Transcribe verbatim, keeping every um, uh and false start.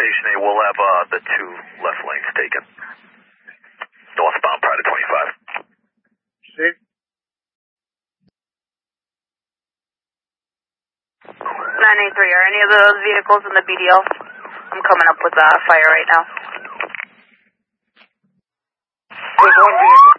Station A, we'll have uh, the two left lanes taken. Northbound Pride twenty-five. See? nine eight three, are any of those vehicles in the B D L? I'm coming up with uh, fire right now. There's one vehicle.